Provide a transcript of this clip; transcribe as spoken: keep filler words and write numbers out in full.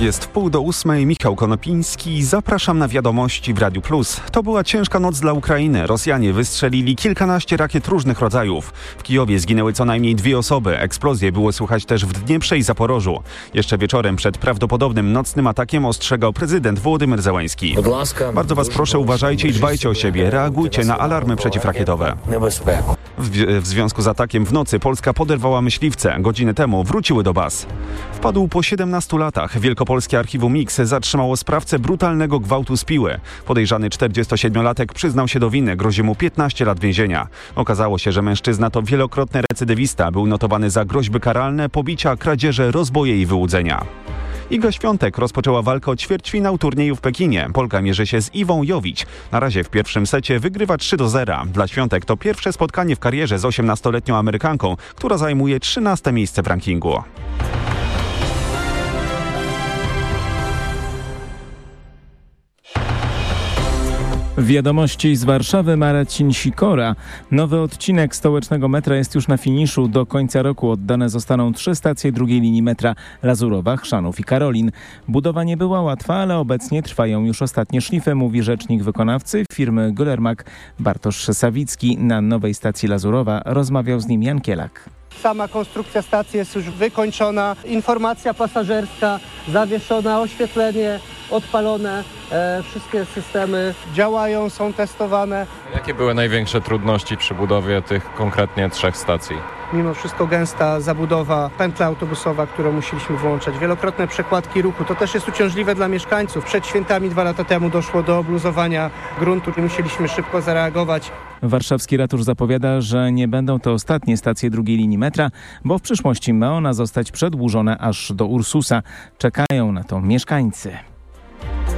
Jest wpół do ósmej, Michał Konopiński. Zapraszam na wiadomości w Radiu Plus. To była ciężka noc dla Ukrainy. Rosjanie wystrzelili kilkanaście rakiet różnych rodzajów. W Kijowie zginęły co najmniej dwie osoby. Eksplozje było słychać też w Dnieprze i Zaporożu. Jeszcze wieczorem przed prawdopodobnym nocnym atakiem ostrzegał prezydent Wołodymyr Zełenski. Bardzo was proszę, uważajcie i dbajcie o siebie. Reagujcie na alarmy przeciwrakietowe. W, w związku z atakiem w nocy Polska poderwała myśliwce. Godzinę temu wróciły do baz. Wpadł po siedemnastu latach. Wielkopolskie archiwum X zatrzymało sprawcę brutalnego gwałtu z piły. Podejrzany czterdziestosiedmiolatek przyznał się do winy. Grozi mu piętnaście lat więzienia. Okazało się, że mężczyzna to wielokrotny recydywista. Był notowany za groźby karalne, pobicia, kradzieże, rozboje i wyłudzenia. Iga Świątek rozpoczęła walkę o ćwierćfinał turnieju w Pekinie. Polka mierzy się z Iwą Jowić. Na razie w pierwszym secie wygrywa trzy do zera. Dla Świątek to pierwsze spotkanie w karierze z osiemnastoletnią Amerykanką, która zajmuje trzynaste miejsce w rankingu. Wiadomości z Warszawy, Marcin Sikora. Nowy odcinek stołecznego metra jest już na finiszu. Do końca roku oddane zostaną trzy stacje drugiej linii metra: Lazurowa, Chrzanów i Karolin. Budowa nie była łatwa, ale obecnie trwają już ostatnie szlify, mówi rzecznik wykonawcy firmy Güllermac Bartosz Sawicki. Na nowej stacji Lazurowa rozmawiał z nim Jan Kielak. Sama konstrukcja stacji jest już wykończona, informacja pasażerska zawieszona, oświetlenie odpalone, e, wszystkie systemy działają, są testowane. Jakie były największe trudności przy budowie tych konkretnie trzech stacji? Mimo wszystko gęsta zabudowa, pętla autobusowa, którą musieliśmy włączać, wielokrotne przekładki ruchu. To też jest uciążliwe dla mieszkańców. Przed świętami dwa lata temu doszło do obluzowania gruntu i musieliśmy szybko zareagować. Warszawski ratusz zapowiada, że nie będą to ostatnie stacje drugiej linii metra, bo w przyszłości ma ona zostać przedłużona aż do Ursusa. Czekają na to mieszkańcy.